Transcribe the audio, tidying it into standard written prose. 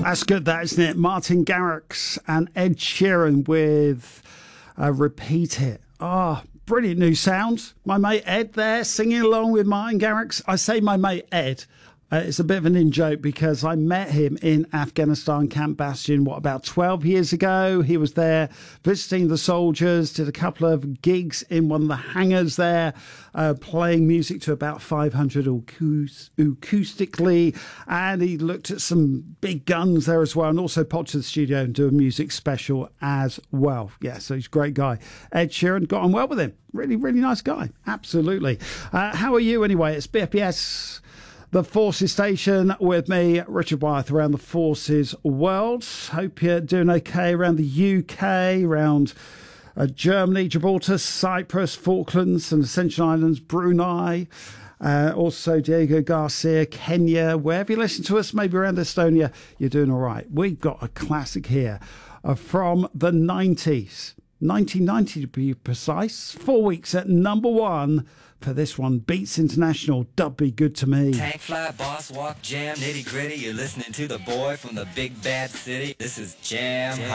That's good, that, isn't it? Martin Garrix and Ed Sheeran with Repeat It. Ah, brilliant new sound. My mate Ed there singing along with Martin Garrix. I say my mate Ed. It's a bit of an in-joke because I met him in Afghanistan, Camp Bastion, about 12 years ago. He was there visiting the soldiers, did a couple of gigs in one of the hangars there, playing music to about 500 acoustically, and he looked at some big guns there as well, and also popped to the studio and do a music special as well. Yeah, so he's a great guy. Ed Sheeran, got on well with him. Really, really nice guy. Absolutely. How are you anyway? It's BFBS, the Forces Station, with me, Richard Wyeth, around the Forces world. Hope you're doing okay around the UK, around Germany, Gibraltar, Cyprus, Falklands and Ascension Islands, Brunei. Also Diego Garcia, Kenya. Wherever you listen to us, maybe around Estonia, you're doing all right. We've got a classic here from the 90s. 1990 to be precise. 4 weeks at number one for this one. Beats International, Dub Be Good to Me. Tank fly, boss walk, jam, nitty gritty. You're listening to the boy from the big bad city. This is Jam.